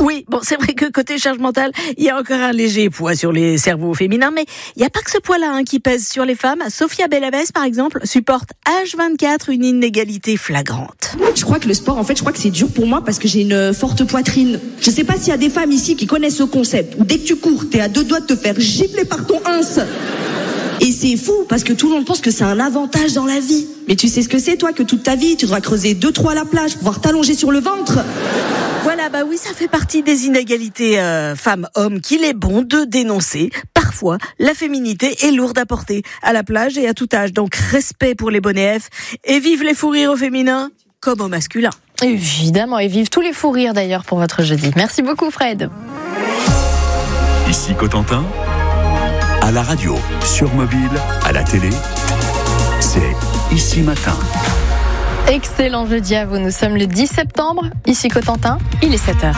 Oui, bon, c'est vrai que côté charge mentale, il y a encore un léger poids sur les cerveaux féminins, mais il n'y a pas que ce poids-là qui pèse sur les femmes. Sophia Bellavès, par exemple, supporte H24 une inégalité flagrante. Je crois que le sport, je crois que c'est dur pour moi parce que j'ai une forte poitrine. Je sais pas s'il y a des femmes ici qui connaissent ce concept, où dès que tu cours, t'es à 2 doigts de te faire gifler par ton ins. Et c'est fou, parce que tout le monde pense que c'est un avantage dans la vie. Mais tu sais ce que c'est, toi, que toute ta vie, tu devras creuser 2-3 à la plage, pouvoir t'allonger sur le ventre. Voilà, bah oui, ça fait partie des inégalités femmes-hommes qu'il est bon de dénoncer. Parfois, la féminité est lourde à porter, à la plage et à tout âge. Donc, respect pour les bonnets F. Et vive les fous rires au féminin, comme au masculin. Évidemment, et vive tous les fous rires d'ailleurs pour votre jeudi. Merci beaucoup, Fred. Ici Cotentin, à la radio, sur mobile, à la télé, c'est Ici Matin. Excellent jeudi à vous, nous sommes le 10 septembre, ici Cotentin, il est 7h.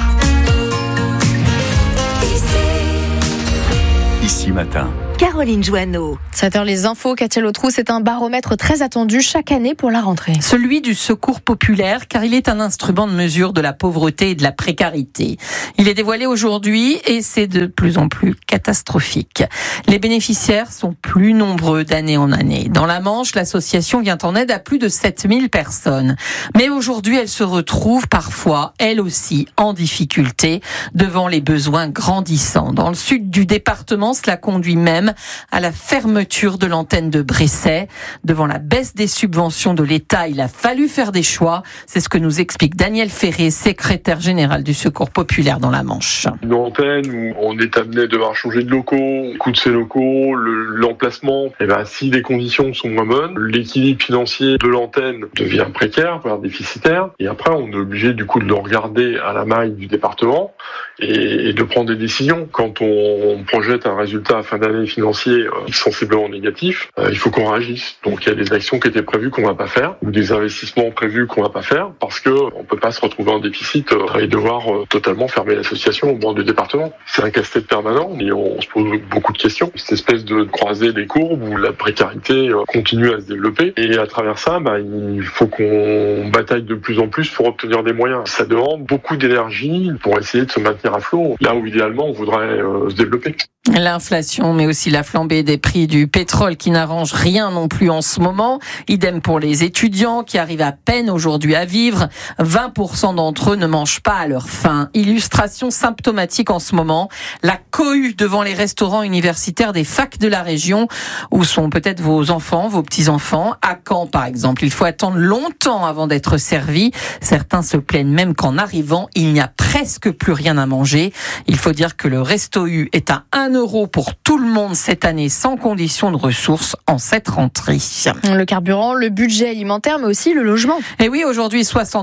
Ici Matin. Caroline Joanneau. 7h les infos, Katia Lautrou, c'est un baromètre très attendu chaque année pour la rentrée. Celui du secours populaire, car il est un instrument de mesure de la pauvreté et de la précarité. Il est dévoilé aujourd'hui et c'est de plus en plus catastrophique. Les bénéficiaires sont plus nombreux d'année en année. Dans la Manche, l'association vient en aide à plus de 7000 personnes. Mais aujourd'hui, elle se retrouve parfois, elle aussi, en difficulté devant les besoins grandissants. Dans le sud du département, cela conduit même à la fermeture de l'antenne de Bresset. Devant la baisse des subventions de l'État, il a fallu faire des choix. C'est ce que nous explique Daniel Ferré, secrétaire général du Secours populaire dans la Manche. Une antenne où on est amené à devoir changer de locaux, le coût de ces locaux, l'emplacement, si les conditions sont moins bonnes, l'équilibre financier de l'antenne devient précaire, voire déficitaire. Et après, on est obligé du coup de le regarder à la maille du département et de prendre des décisions. Quand on projette un résultat à fin d'année financier sensiblement négatif, il faut qu'on réagisse. Donc il y a des actions qui étaient prévues qu'on va pas faire, ou des investissements prévus qu'on va pas faire, parce que on peut pas se retrouver en déficit et devoir totalement fermer l'association au bord du département. C'est un casse-tête permanent et on se pose beaucoup de questions. Cette espèce de croisée des courbes où la précarité continue à se développer, et à travers ça, il faut qu'on bataille de plus en plus pour obtenir des moyens. Ça demande beaucoup d'énergie pour essayer de se maintenir à flot, là où idéalement on voudrait se développer. L'inflation, mais aussi la flambée des prix du pétrole qui n'arrange rien non plus en ce moment. Idem pour les étudiants qui arrivent à peine aujourd'hui à vivre. 20% d'entre eux ne mangent pas à leur faim. Illustration symptomatique en ce moment, la cohue devant les restaurants universitaires des facs de la région où sont peut-être vos enfants, vos petits-enfants. À Caen, par exemple, il faut attendre longtemps avant d'être servi. Certains se plaignent même qu'en arrivant, il n'y a presque plus rien à manger. Il faut dire que le Resto U est à 1 € pour tout le monde cette année, sans condition de ressources en cette rentrée. Le carburant, le budget alimentaire, mais aussi le logement. Et oui, aujourd'hui,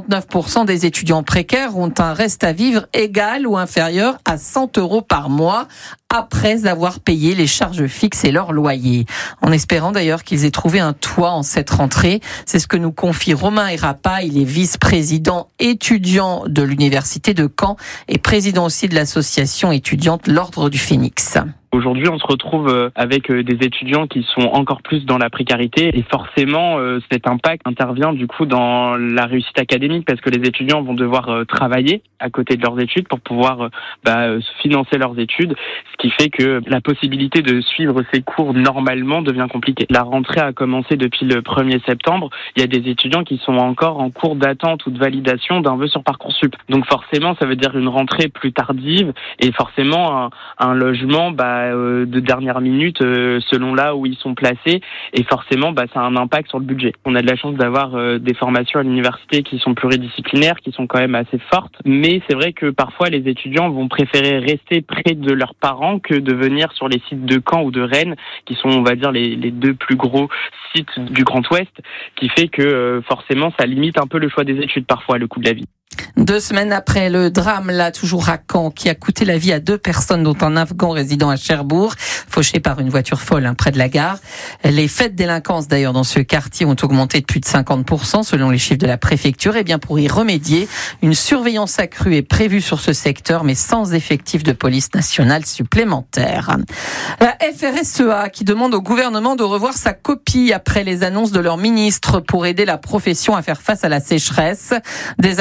69% des étudiants précaires ont un reste à vivre égal ou inférieur à 100 € par mois, après avoir payé les charges fixes et leur loyer. En espérant d'ailleurs qu'ils aient trouvé un toit en cette rentrée. C'est ce que nous confie Romain Erapa. Il est vice-président étudiant de l'université de Caen et président aussi de l'association étudiante L'Ordre du Phénix. Aujourd'hui, on se retrouve avec des étudiants qui sont encore plus dans la précarité et forcément, cet impact intervient du coup dans la réussite académique parce que les étudiants vont devoir travailler à côté de leurs études pour pouvoir financer leurs études, ce qui fait que la possibilité de suivre ces cours normalement devient compliquée. La rentrée a commencé depuis le 1er septembre. Il y a des étudiants qui sont encore en cours d'attente ou de validation d'un vœu sur Parcoursup. Donc forcément, ça veut dire une rentrée plus tardive et forcément un logement de dernière minute selon là où ils sont placés et forcément ça a un impact sur le budget. On a de la chance d'avoir des formations à l'université qui sont pluridisciplinaires, qui sont quand même assez fortes, mais c'est vrai que parfois les étudiants vont préférer rester près de leurs parents que de venir sur les sites de Caen ou de Rennes qui sont on va dire les deux plus gros sites du Grand Ouest, qui fait que forcément ça limite un peu le choix des études parfois, le coût de la vie. 2 semaines après le drame, là, toujours à Caen, qui a coûté la vie à 2 personnes, dont un Afghan résidant à Cherbourg, fauché par une voiture folle près de la gare. Les faits de délinquance, d'ailleurs, dans ce quartier ont augmenté de plus de 50%, selon les chiffres de la préfecture. Et bien, pour y remédier, une surveillance accrue est prévue sur ce secteur, mais sans effectif de police nationale supplémentaire. La FRSEA, qui demande au gouvernement de revoir sa copie après les annonces de leur ministre pour aider la profession à faire face à la sécheresse. Des annonces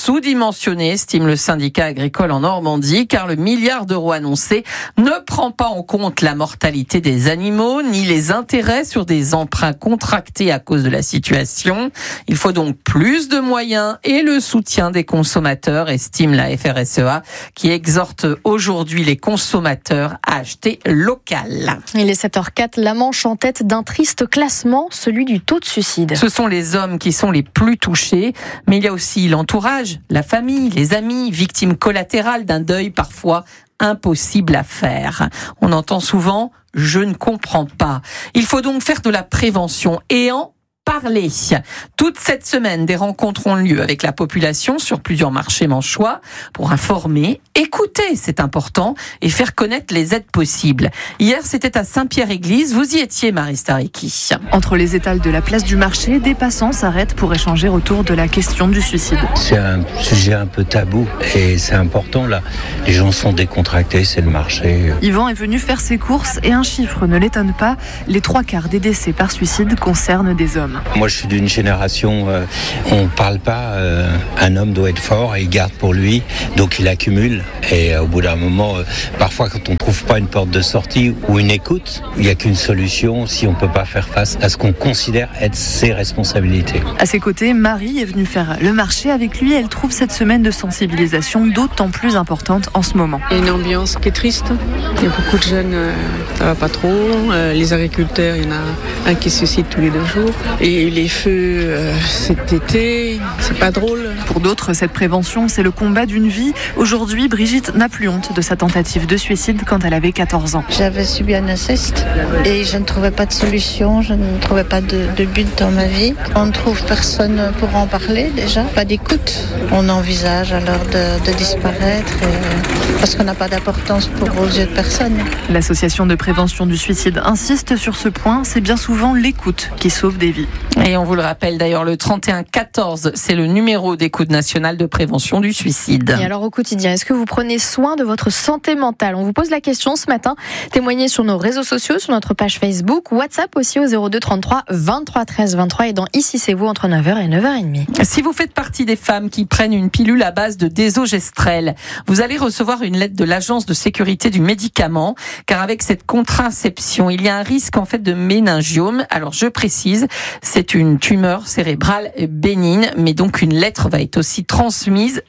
sous-dimensionné, estime le syndicat agricole en Normandie, car le milliard d'euros annoncé ne prend pas en compte la mortalité des animaux, ni les intérêts sur des emprunts contractés à cause de la situation. Il faut donc plus de moyens et le soutien des consommateurs, estime la FRSEA, qui exhorte aujourd'hui les consommateurs à acheter local. Il est 7h04, la Manche en tête d'un triste classement, celui du taux de suicide. Ce sont les hommes qui sont les plus touchés, mais il y a aussi l'entourage, la famille, les amis, victimes collatérales d'un deuil parfois impossible à faire. On entend souvent « je ne comprends pas ». Il faut donc faire de la prévention et en parler. Toute cette semaine, des rencontres ont lieu avec la population sur plusieurs marchés manchois pour informer, écouter, c'est important, et faire connaître les aides possibles. Hier, c'était à Saint-Pierre-Église. Vous y étiez, Marie Stariki. Entre les étals de la place du marché, des passants s'arrêtent pour échanger autour de la question du suicide. C'est un sujet un peu tabou et c'est important là. Les gens sont décontractés, c'est le marché. Yvan est venu faire ses courses et un chiffre ne l'étonne pas. Les 3/4 des décès par suicide concernent des hommes. Moi, je suis d'une génération, on ne parle pas, un homme doit être fort et il garde pour lui, donc il accumule. Et au bout d'un moment, parfois quand on ne trouve pas une porte de sortie ou une écoute, il n'y a qu'une solution si on ne peut pas faire face à ce qu'on considère être ses responsabilités. À ses côtés, Marie est venue faire le marché avec lui. Elle trouve cette semaine de sensibilisation d'autant plus importante en ce moment. Il y a une ambiance qui est triste. Il y a beaucoup de jeunes, ça va pas trop. Les agriculteurs, il y en a un qui se suicide tous les 2 jours. Et les feux cet été, c'est pas drôle. Pour d'autres, cette prévention, c'est le combat d'une vie. Aujourd'hui, Brigitte n'a plus honte de sa tentative de suicide quand elle avait 14 ans. J'avais subi un inceste et je ne trouvais pas de solution, je ne trouvais pas de but dans ma vie. On ne trouve personne pour en parler déjà, pas d'écoute. On envisage alors de disparaître parce qu'on n'a pas d'importance aux yeux de personne. L'association de prévention du suicide insiste sur ce point, c'est bien souvent l'écoute qui sauve des vies. Et on vous le rappelle d'ailleurs, le 3114, c'est le numéro d'écoute nationale de prévention du suicide. Et alors au quotidien, est-ce que vous prenez soin de votre santé mentale ? On vous pose la question ce matin. Témoignez sur nos réseaux sociaux, sur notre page Facebook, WhatsApp aussi au 02 33 23 13 23 et dans Ici c'est vous entre 9h et 9h30. Si vous faites partie des femmes qui prennent une pilule à base de désogestrel, vous allez recevoir une lettre de l'Agence de sécurité du médicament, car avec cette contraception, il y a un risque en fait de méningiome. Alors je précise, c'est une tumeur cérébrale bénigne, mais donc une lettre va être aussi transmise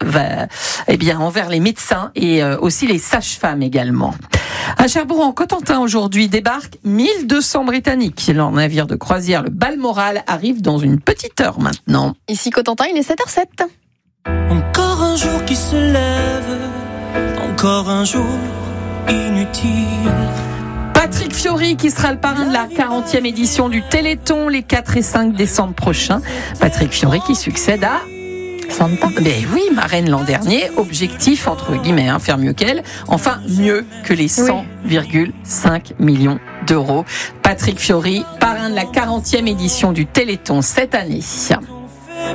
envers les médecins et aussi les sages-femmes également. À Cherbourg, en Cotentin, aujourd'hui, débarquent 1200 Britanniques. Leur navire de croisière, le Balmoral, arrive dans une petite heure maintenant. Ici Cotentin, il est 7h07. Encore un jour qui se lève, encore un jour inutile. Patrick Fiori qui sera le parrain de la 40e édition du Téléthon les 4 et 5 décembre prochains. Patrick Fiori qui succède à Santa. Mais oui, marraine l'an dernier, objectif entre guillemets, faire mieux qu'elle, enfin mieux que les 100,5 millions d'euros. Patrick Fiori, parrain de la 40e édition du Téléthon cette année. On fait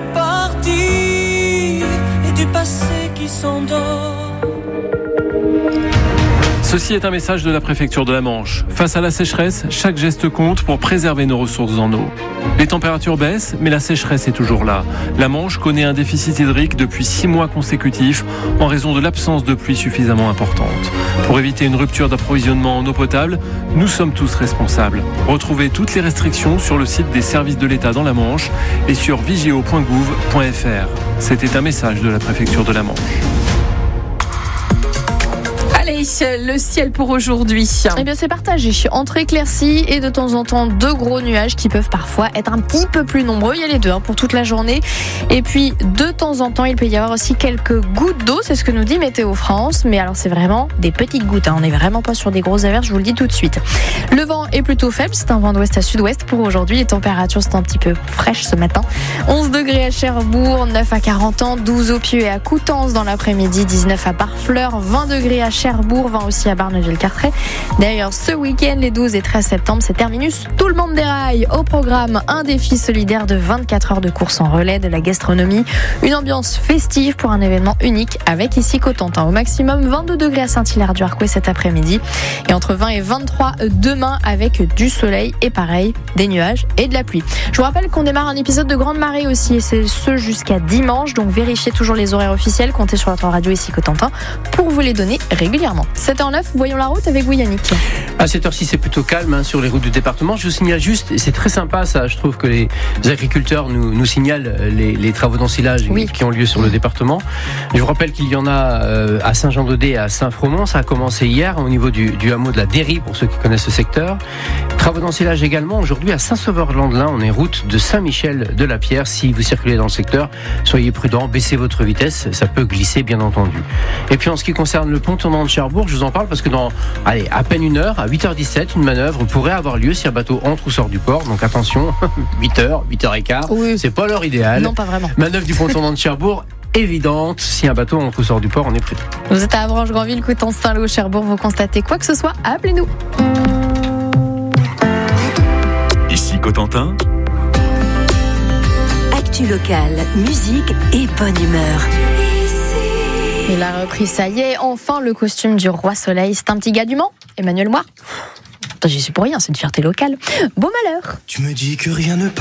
partie du passé qui s'endort. Ceci est un message de la préfecture de la Manche. Face à la sécheresse, chaque geste compte pour préserver nos ressources en eau. Les températures baissent, mais la sécheresse est toujours là. La Manche connaît un déficit hydrique depuis 6 mois consécutifs en raison de l'absence de pluie suffisamment importante. Pour éviter une rupture d'approvisionnement en eau potable, nous sommes tous responsables. Retrouvez toutes les restrictions sur le site des services de l'État dans la Manche et sur vigeo.gouv.fr. C'était un message de la préfecture de la Manche. Allez, le ciel pour aujourd'hui. Eh bien, c'est partagé entre éclaircies et de temps en temps de gros nuages qui peuvent parfois être un petit peu plus nombreux. Il y a les deux pour toute la journée. Et puis, de temps en temps, il peut y avoir aussi quelques gouttes d'eau. C'est ce que nous dit Météo France. Mais alors, c'est vraiment des petites gouttes. On n'est vraiment pas sur des grosses averses, je vous le dis tout de suite. Le vent est plutôt faible. C'est un vent d'ouest à sud-ouest pour aujourd'hui. Les températures sont un petit peu fraîches ce matin. 11 degrés à Cherbourg, 9 à Carentan, 12 au Pieux et à Coutances dans l'après-midi, 19 à Barfleur, 20 degrés à Cherbourg, Cherbourg, 20 aussi à Barneville-Carteret. D'ailleurs, ce week-end, les 12 et 13 septembre, c'est terminus. Tout le monde déraille. Au programme, un défi solidaire de 24 heures de course en relais, de la gastronomie, une ambiance festive pour un événement unique avec ici Cotentin. Au maximum 22 degrés à Saint-Hilaire-du-Harcouët cet après-midi et entre 20 et 23 demain avec du soleil et pareil, des nuages et de la pluie. Je vous rappelle qu'on démarre un épisode de Grande Marée aussi et c'est ce jusqu'à dimanche, donc vérifiez toujours les horaires officiels, comptez sur votre radio ici Cotentin pour vous les donner régulièrement. 7h09, voyons la route avec vous Yannick. À cette heure-ci, c'est plutôt calme sur les routes du département. Je vous signale juste, et c'est très sympa ça, je trouve que les agriculteurs nous signalent les travaux d'ensilage qui ont lieu sur le département. Je vous rappelle qu'il y en a à Saint-Jean-d'Audé et à Saint-Fromont. Ça a commencé hier au niveau du hameau de la Déry pour ceux qui connaissent ce secteur. Travaux d'ensilage également aujourd'hui à Saint-Sauveur-Landelin. On est route de Saint-Michel-de-la-Pierre. Si vous circulez dans le secteur, soyez prudents, baissez votre vitesse, ça peut glisser bien entendu. Et puis en ce qui concerne le pont tournant de Cherbourg, je vous en parle parce que dans à peine une heure, à 8h17, une manœuvre pourrait avoir lieu si un bateau entre ou sort du port. Donc attention, 8h, 8h15, c'est pas l'heure idéale. Non, pas vraiment. Manœuvre du pont tournant de Cherbourg évidente, si un bateau entre ou sort du port, on est prêt. Vous êtes à Avranches, Granville, Coutances, Saint-Lô, Cherbourg, vous constatez quoi que ce soit, appelez-nous. Ici Cotentin. Actu locale, musique et bonne humeur. Il a repris, ça y est, enfin le costume du roi soleil. C'est un petit gars du Mans, Emmanuel Moir. J'y suis pour rien, c'est une fierté locale. Beau malheur. Tu me dis que rien ne passe.